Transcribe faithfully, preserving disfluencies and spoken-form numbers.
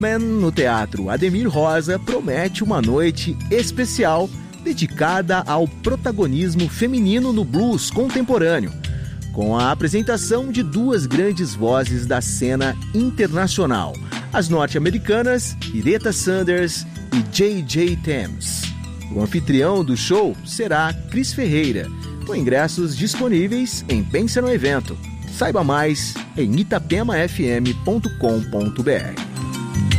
Man, no Teatro Ademir Rosa, promete uma noite especial dedicada ao protagonismo feminino no blues contemporâneo, com a apresentação de duas grandes vozes da cena internacional, as norte-americanas Ireta Sanders e J J Thames. O anfitrião do show será Cris Ferreira, com ingressos disponíveis em Pensa no Evento. Saiba mais em itapema f m ponto com ponto b r.